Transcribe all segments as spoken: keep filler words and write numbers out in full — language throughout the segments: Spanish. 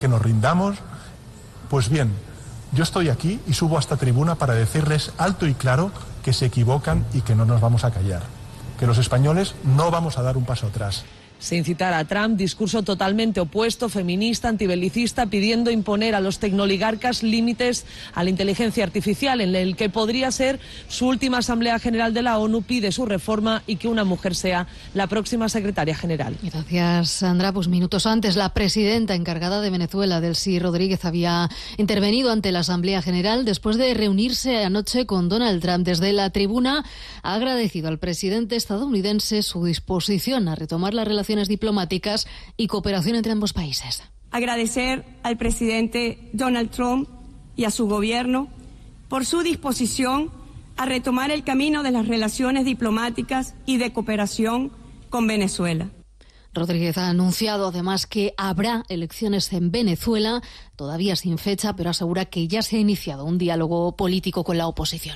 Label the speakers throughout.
Speaker 1: Que nos rindamos. Pues bien, yo estoy aquí y subo a esta tribuna para decirles alto y claro que se equivocan y que no nos vamos a callar. Que los españoles no vamos a dar un paso atrás.
Speaker 2: Sin citar a Trump, discurso totalmente opuesto, feminista, antibelicista, pidiendo imponer a los tecnoligarcas límites a la inteligencia artificial, en el que podría ser su última Asamblea General de la ONU, pide su reforma y que una mujer sea la próxima secretaria general.
Speaker 3: Gracias, Sandra. Pues minutos antes, la presidenta encargada de Venezuela, Delcy Rodríguez, había intervenido ante la Asamblea General después de reunirse anoche con Donald Trump. Desde la tribuna ha agradecido al presidente estadounidense su disposición a retomar la relación diplomáticas y cooperación entre ambos países.
Speaker 4: Agradecer al presidente Donald Trump y a su gobierno por su disposición a retomar el camino de las relaciones diplomáticas y de cooperación con Venezuela.
Speaker 3: Rodríguez ha anunciado además que habrá elecciones en Venezuela, todavía sin fecha, pero asegura que ya se ha iniciado un diálogo político con la oposición.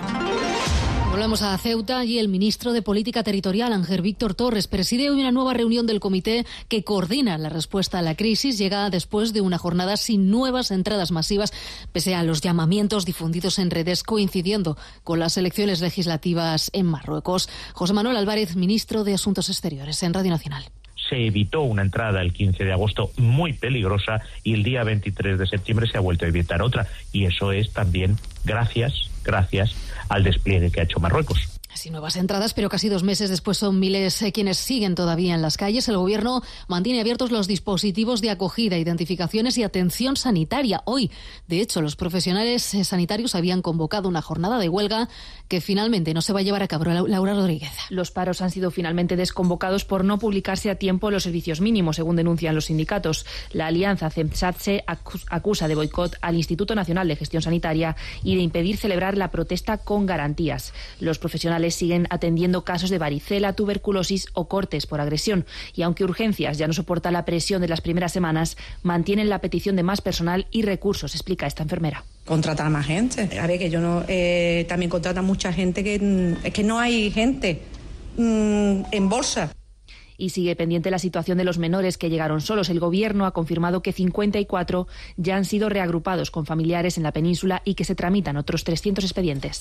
Speaker 3: Volvemos a Ceuta y el ministro de Política Territorial, Ángel Víctor Torres, preside hoy una nueva reunión del comité que coordina la respuesta a la crisis. Llega después de una jornada sin nuevas entradas masivas, pese a los llamamientos difundidos en redes, coincidiendo con las elecciones legislativas en Marruecos. José Manuel Álvarez, ministro de Asuntos Exteriores, en Radio Nacional.
Speaker 5: Se evitó una entrada el quince de agosto muy peligrosa y el día veintitrés de septiembre se ha vuelto a evitar otra. Y eso es también gracias, gracias al despliegue que ha hecho Marruecos.
Speaker 3: Sin nuevas entradas, pero casi dos meses después son miles eh, quienes siguen todavía en las calles. El Gobierno mantiene abiertos los dispositivos de acogida, identificaciones y atención sanitaria. Hoy, de hecho, los profesionales eh, sanitarios habían convocado una jornada de huelga que finalmente no se va a llevar a cabo. Laura Rodríguez.
Speaker 6: Los paros han sido finalmente desconvocados por no publicarse a tiempo los servicios mínimos, según denuncian los sindicatos. La alianza CEMSATSE acusa de boicot al Instituto Nacional de Gestión Sanitaria y de impedir celebrar la protesta con garantías. Los profesionales siguen atendiendo casos de varicela, tuberculosis o cortes por agresión. Y aunque Urgencias ya no soporta la presión de las primeras semanas, mantienen la petición de más personal y recursos, explica esta enfermera.
Speaker 7: Contratar más gente. A ver, que yo no... Eh, también contratan mucha gente que... Es que no hay gente mmm, en bolsa.
Speaker 6: Y sigue pendiente la situación de los menores que llegaron solos. El Gobierno ha confirmado que cincuenta y cuatro ya han sido reagrupados con familiares en la península y que se tramitan otros trescientos expedientes.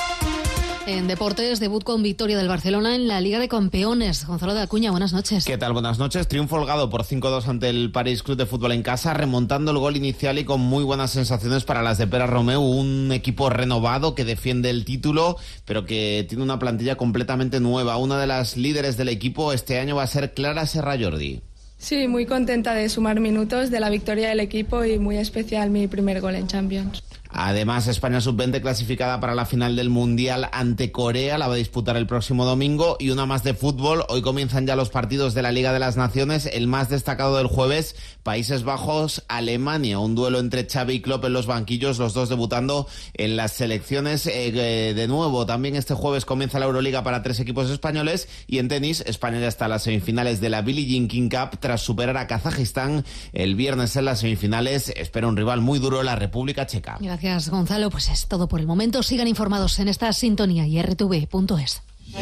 Speaker 3: En deportes, debut con victoria del Barcelona en la Liga de Campeones. Gonzalo de Acuña, buenas noches.
Speaker 8: ¿Qué tal? Buenas noches. Triunfo holgado por cinco dos ante el París Club de Fútbol en casa, remontando el gol inicial y con muy buenas sensaciones para las de Pere Romeu. Un equipo renovado que defiende el título, pero que tiene una plantilla completamente nueva. Una de las líderes del equipo este año va a ser Clara Serra Jordi.
Speaker 9: Sí, muy contenta de sumar minutos, de la victoria del equipo y muy especial mi primer gol en Champions.
Speaker 8: Además, España sub veinte clasificada para la final del Mundial ante Corea, la va a disputar el próximo domingo. Y una más de fútbol, hoy comienzan ya los partidos de la Liga de las Naciones. El más destacado del jueves, Países Bajos, Alemania, un duelo entre Xavi y Klopp en los banquillos, los dos debutando en las selecciones. Eh, de nuevo, también este jueves comienza la Euroliga para tres equipos españoles. Y en tenis, España ya está en las semifinales de la Billie Jean King Cup tras superar a Kazajistán el viernes en las semifinales. Espera un rival muy duro, la República Checa.
Speaker 3: Gracias. Gracias, Gonzalo. Pues es todo por el momento. Sigan informados en esta sintonía y r t v punto es.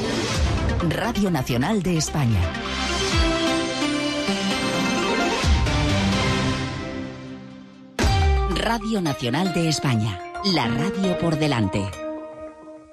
Speaker 10: Radio Nacional de España. Radio Nacional de España. La radio por delante.